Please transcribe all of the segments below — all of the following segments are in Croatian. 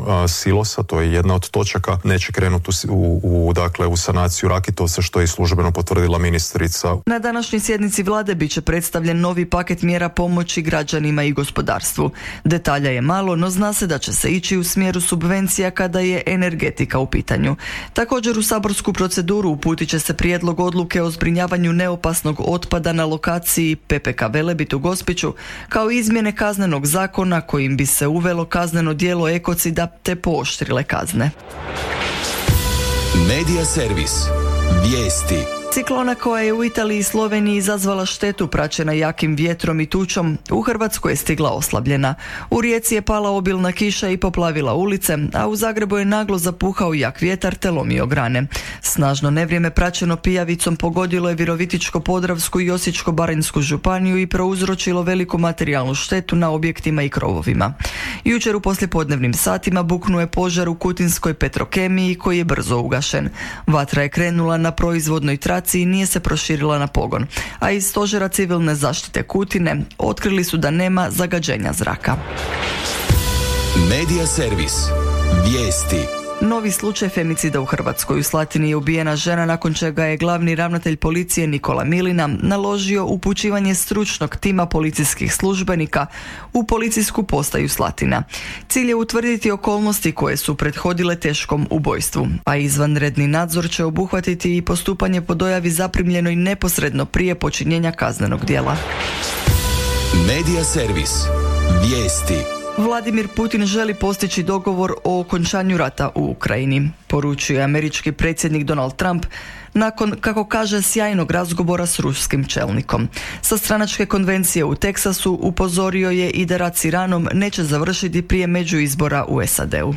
silosa, to je jedna od točaka, neće krenuti u sanaciju Rakitosa, što je i službeno potvrdila ministrica. Na današnjoj sjednici vlade bit će predstavljen novi paket mjera pomoći građanima i gospodarstvu. Detalja je malo, no zna se da će se ići u smjeru subvencija kada je energetika u pitanju. Također u saborsku proceduru uputit će se prijedlog odluke o zbrinjavanju neopasnog otpada na lokaciji PPK Velebit u Gospiću, kao izmjene kaznenog zakona kojim bi se uvelo kazneno djelo ekocida te pooštrile kazne. Medija servis. Vijesti. Ciklona koja je u Italiji i Sloveniji izazvala štetu praćena jakim vjetrom i tučom, u Hrvatskoj je stigla oslabljena. U Rijeci je pala obilna kiša i poplavila ulice, a u Zagrebu je naglo zapuhao jak vjetar te lomio grane. Snažno nevrijeme praćeno pijavicom pogodilo je Virovitičko-podravsku i Osječko-baranjsku županiju i prouzročilo veliku materijalnu štetu na objektima i krovovima. Jučer u poslijepodnevnim satima buknuo je požar u kutinskoj Petrokemiji koji je brzo ugašen. Vatra je krenula na proizvodnoj traci i nije se proširila na pogon, a iz stožera civilne zaštite Kutine otkrili su da nema zagađenja zraka. Medija servis. Vijesti. Novi slučaj femicida u Hrvatskoj. U Slatini je ubijena žena nakon čega je glavni ravnatelj policije Nikola Milina naložio upućivanje stručnog tima policijskih službenika u policijsku postaju Slatina. Cilj je utvrditi okolnosti koje su prethodile teškom ubojstvu, a izvanredni nadzor će obuhvatiti i postupanje po dojavi zaprimljenoj neposredno prije počinjenja kaznenog djela. Medija servis. Vijesti. Vladimir Putin želi postići dogovor o okončanju rata u Ukrajini, poručuje američki predsjednik Donald Trump nakon, kako kaže, sjajnog razgovora s ruskim čelnikom. Sa stranačke konvencije u Teksasu upozorio je i da rat s Iranom neće završiti prije međuizbora u SAD-u.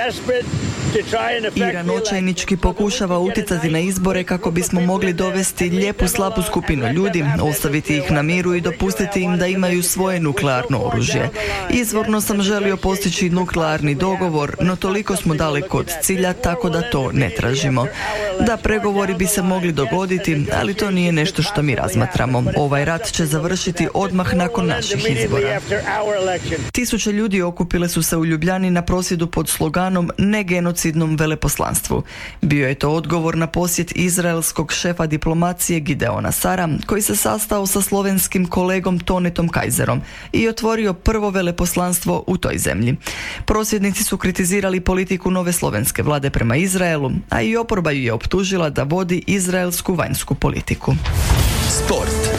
Iran očajnički pokušava utjecati na izbore kako bismo mogli dovesti lijepu slabu skupinu ljudi, ostaviti ih na miru i dopustiti im da imaju svoje nuklearno oružje. Izvorno sam želio postići nuklearni dogovor, no toliko smo daleko od cilja, tako da to ne tražimo. Da, pregovori bi se mogli dogoditi, ali to nije nešto što mi razmatramo. Ovaj rat će završiti odmah nakon naših izbora. Tisuće ljudi okupile su se u Ljubljani na prosvjedu pod sloganom "Ne genocidnom veleposlanstvu". Bio je to odgovor na posjet izraelskog šefa diplomacije Gideona Sara, koji se sastao sa slovenskim kolegom Tonetom Kajzerom i otvorio prvo veleposlanstvo u toj zemlji. Prosvjednici su kritizirali politiku nove slovenske vlade prema Izraelu, a i oporba ju je optužila da vodi izraelsku vanjsku politiku. Sport.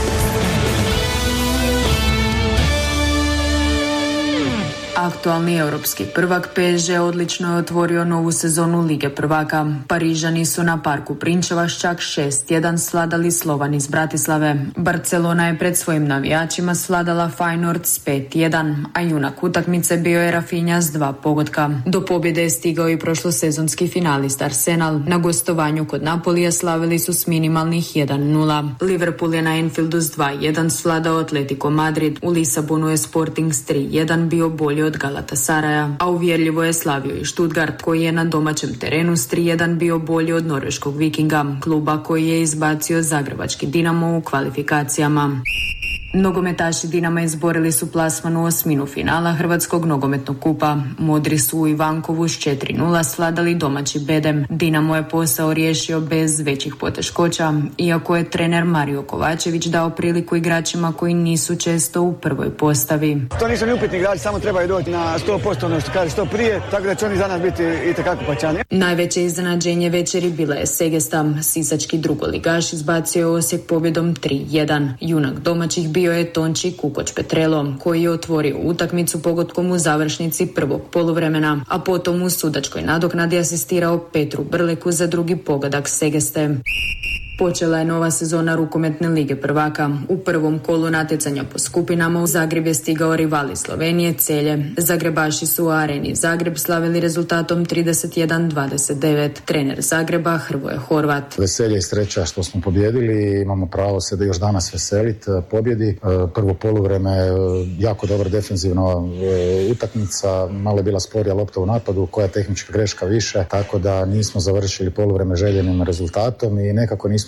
Aktualni europski prvak PSG odlično je otvorio novu sezonu Lige prvaka. Parižani su na parku Prinčeva s čak 6-1 svladali Slovan iz Bratislave. Barcelona je pred svojim navijačima svladala Feyenoord s 5-1, a junak utakmice bio je Rafinha s 2 pogotka. Do pobjede je stigao i prošlosezonski finalist Arsenal. Na gostovanju kod Napolija slavili su s minimalnih 1-0. Liverpool je na Anfieldu s 2-1 svladao Atletico Madrid. U Lisabonu je Sporting s 3-1 bio bolji od Galatasaraja, a uvjerljivo je slavio i Stuttgart, koji je na domaćem terenu s 3-1 bio bolji od norveškog Vikinga, kluba koji je izbacio zagrebački Dinamo u kvalifikacijama. Nogometaši Dinama izborili su plasman u osminu finala Hrvatskog nogometnog kupa. Modri su u Ivankovu s 4-0 svladali domaći Bedem. Dinamo je posao riješio bez većih poteškoća, iako je trener Mario Kovačević dao priliku igračima koji nisu često u prvoj postavi. To nisu ni upitni igrači, samo trebaju doći na 100%, ono što kaže, što prije, tako da će oni za nas biti itekako pačani. Najveće iznenađenje večeri bila je Segesta. Sisački drugoligaš izbacio je Osijek pobjedom 3-1. Junak domaćih bio je Tonči Kukoč Petrelo, koji je otvorio utakmicu pogodkom u završnici prvog poluvremena, a potom u sudačkoj nadoknadi asistirao Petru Brleku za drugi pogodak Segeste. Počela je nova sezona rukometne lige prvaka. U prvom kolu natjecanja po skupinama u Zagreb je stigao rival iz Slovenije Celje. Zagrebaši su u Areni Zagreb slavili rezultatom 31-29. Trener Zagreba Hrvoje Horvat. Veselje i sreća što smo pobjedili, imamo pravo se da još danas veseliti pobjedi. Prvo poluvreme jako dobra defenzivna utakmica, malo je bila sporija lopta u napadu, koja tehnička greška više, tako da nismo završili poluvreme željenim rezultatom i nekako nismo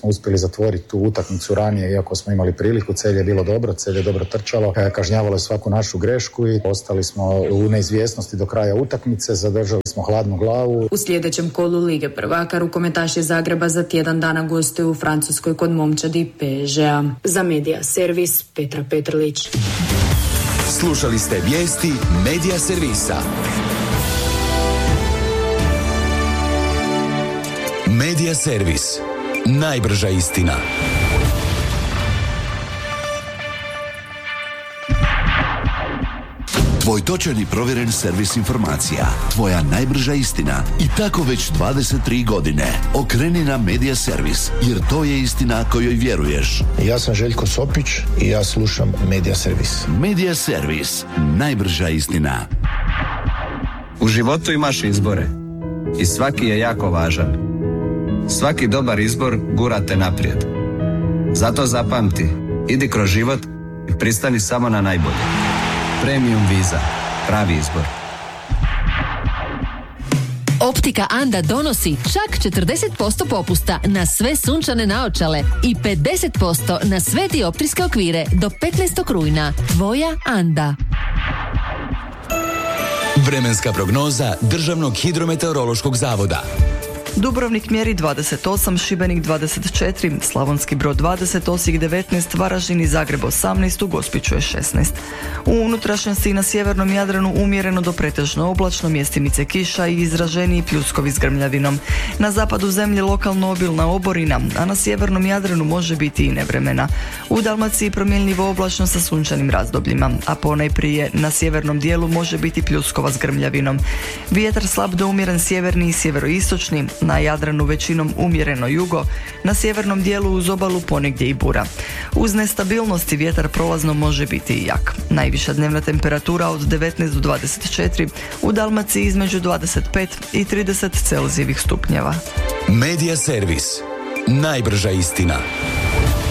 smo uspjeli zatvoriti tu utakmicu ranije, iako smo imali priliku. Celje je bilo dobro, Celje je dobro trčalo, kažnjavalo je svaku našu grešku i ostali smo u neizvjesnosti do kraja utakmice, zadržali smo hladnu glavu. U sljedećem kolu Lige prvaka rukometaši Zagreba za tjedan dana gostuju u Francuskoj kod momčadi PSG-a. Za Medija servis Petra Petrlić. Slušali ste vijesti Medija servisa. Medija servis. Najbrža istina. Tvoj točan i provjeren servis informacija. Tvoja najbrža istina. I tako već 23 godine. Okreni na Medija servis, jer to je istina kojoj vjeruješ. Ja sam Željko Sopić i ja slušam Medija servis. Medija servis. Najbrža istina. U životu imaš izbore. I svaki je jako važan. Svaki dobar izbor gura te naprijed. Zato zapamti, idi kroz život i pristani samo na najbolje. Premium Visa. Pravi izbor. Optika Anda donosi čak 40% popusta na sve sunčane naočale i 50% na sve dioptrijske okvire do 15. rujna. Tvoja Anda. Vremenska prognoza Državnog hidrometeorološkog zavoda. Dubrovnik mjeri 28, Šibenik 24, Slavonski Brod 20, Osijek 19, Varaždin i Zagreb 18, u Gospiću je 16. U unutrašnjosti i na sjevernom Jadranu umjereno do pretežno oblačno, mjestimice kiša i izraženiji pljuskovi s grmljavinom. Na zapadu zemlje lokalno obilna oborina, a na sjevernom Jadranu može biti i nevremena. U Dalmaciji promjenljivo oblačno sa sunčanim razdobljima, a ponajprije na sjevernom dijelu može biti pljuskova s grmljavinom. Vjetar slab do umjeren sjeverni i sjeveroistočni, na Jadranu većinom umjereno jugo, na sjevernom dijelu uz obalu ponegdje i bura. Uz nestabilnosti vjetar prolazno može biti i jak. Najviša dnevna temperatura od 19 do 24, u Dalmaciji između 25 i 30 Celzijevih stupnjeva. Medija servis. Najbrža istina.